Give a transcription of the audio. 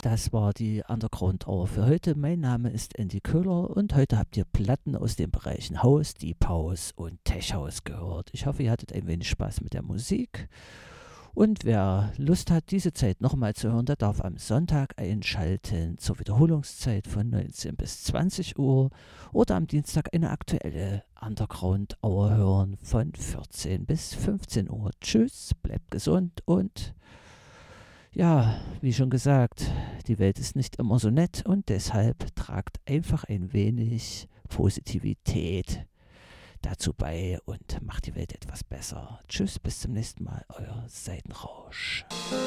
Das war die Underground Hour für heute. Mein Name ist Andy Köhler und heute habt ihr Platten aus den Bereichen House, Deep House und Tech House gehört. Ich hoffe, ihr hattet ein wenig Spaß mit der Musik. Und wer Lust hat, diese Zeit nochmal zu hören, der darf am Sonntag einschalten zur Wiederholungszeit von 19 bis 20 Uhr oder am Dienstag eine aktuelle Underground Hour hören von 14 bis 15 Uhr. Tschüss, bleibt gesund und ja, wie schon gesagt, die Welt ist nicht immer so nett und deshalb tragt einfach ein wenig Positivität dazu bei und macht die Welt etwas besser. Tschüss, bis zum nächsten Mal, euer Seitenrausch.